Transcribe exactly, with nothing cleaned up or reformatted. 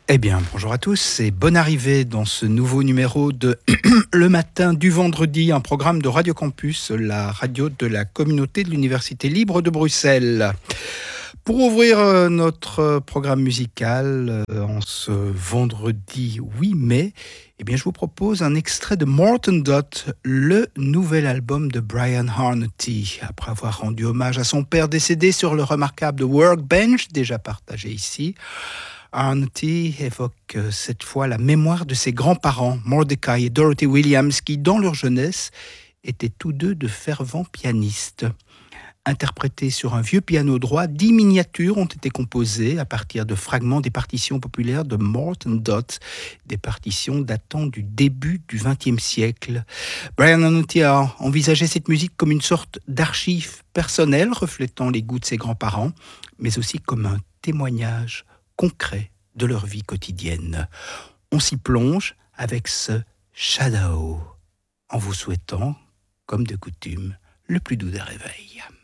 Eh bien, bonjour à tous et bonne arrivée dans ce nouveau numéro de Le Matin du Vendredi, un programme de Radio Campus, la radio de la communauté de l'Université libre de Bruxelles. Pour ouvrir euh, notre programme musical euh, en ce vendredi huit mai, eh bien, je vous propose un extrait de Morton Dot, le nouvel album de Brian Harnonty. Après avoir rendu hommage à son père décédé sur le remarquable The Workbench, déjà partagé ici, Harnonty évoque cette fois la mémoire de ses grands-parents, Mordecai et Dorothy Williams, qui, dans leur jeunesse, étaient tous deux de fervents pianistes. Interprétées sur un vieux piano droit, dix miniatures ont été composées à partir de fragments des partitions populaires de Morton Dot, des partitions datant du début du vingtième siècle. Brian Harnonty a envisagé cette musique comme une sorte d'archive personnelle reflétant les goûts de ses grands-parents, mais aussi comme un témoignage concret de leur vie quotidienne. On s'y plonge avec ce Shadow, en vous souhaitant, comme de coutume, le plus doux des réveils.